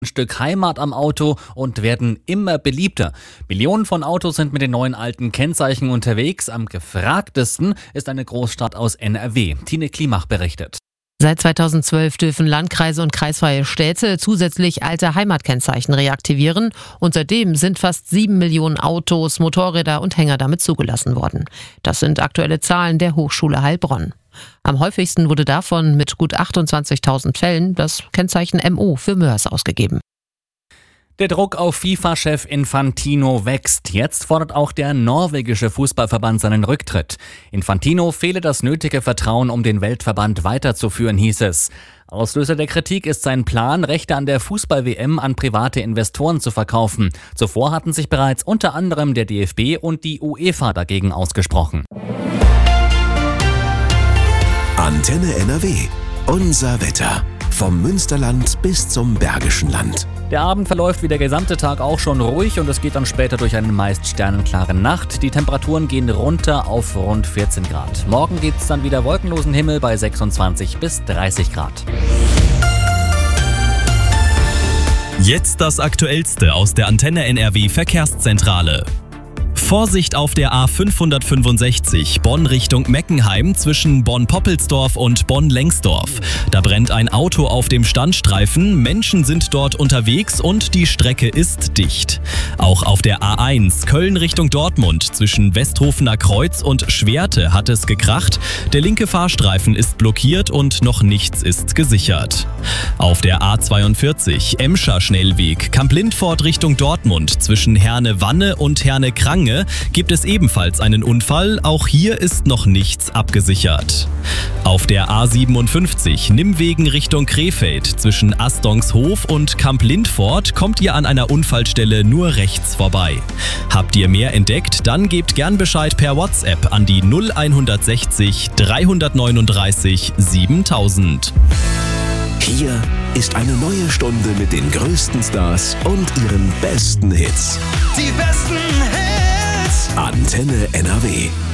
Ein Stück Heimat am Auto und werden immer beliebter. Millionen von Autos sind mit den neuen alten Kennzeichen unterwegs. Am gefragtesten ist eine Großstadt aus NRW. Tine Klimach berichtet. Seit 2012 dürfen Landkreise und kreisfreie Städte zusätzlich alte Heimatkennzeichen reaktivieren und seitdem sind fast 7 Millionen Autos, Motorräder und Hänger damit zugelassen worden. Das sind aktuelle Zahlen der Hochschule Heilbronn. Am häufigsten wurde davon mit gut 28.000 Fällen das Kennzeichen MO für Mörs ausgegeben. Der Druck auf FIFA-Chef Infantino wächst. Jetzt fordert auch der norwegische Fußballverband seinen Rücktritt. Infantino fehle das nötige Vertrauen, um den Weltverband weiterzuführen, hieß es. Auslöser der Kritik ist sein Plan, Rechte an der Fußball-WM an private Investoren zu verkaufen. Zuvor hatten sich bereits unter anderem der DFB und die UEFA dagegen ausgesprochen. Antenne NRW. Unser Wetter. Vom Münsterland bis zum Bergischen Land. Der Abend verläuft wie der gesamte Tag auch schon ruhig und es geht dann später durch eine meist sternenklare Nacht. Die Temperaturen gehen runter auf rund 14 Grad. Morgen gibt es dann wieder wolkenlosen Himmel bei 26 bis 30 Grad. Jetzt das Aktuellste aus der Antenne NRW Verkehrszentrale. Vorsicht auf der A565 Bonn Richtung Meckenheim zwischen Bonn-Poppelsdorf und Bonn-Lengsdorf. Da brennt ein Auto auf dem Standstreifen, Menschen sind dort unterwegs und die Strecke ist dicht. Auch auf der A1 Köln Richtung Dortmund zwischen Westhofener Kreuz und Schwerte hat es gekracht. Der linke Fahrstreifen ist blockiert und noch nichts ist gesichert. Auf der A42 Emscher Schnellweg Kamp-Lindfort Richtung Dortmund zwischen Herne-Wanne und Herne-Krange gibt es ebenfalls einen Unfall, auch hier ist noch nichts abgesichert. Auf der A57 Nimwegen Richtung Krefeld zwischen Astungshof und Kamp-Lindfort kommt ihr an einer Unfallstelle nur rechts vorbei. Habt ihr mehr entdeckt, dann gebt gern Bescheid per WhatsApp an die 0160 339 7000. Hier ist eine neue Stunde mit den größten Stars und ihren besten Hits. Die besten Hits. Antenne NRW.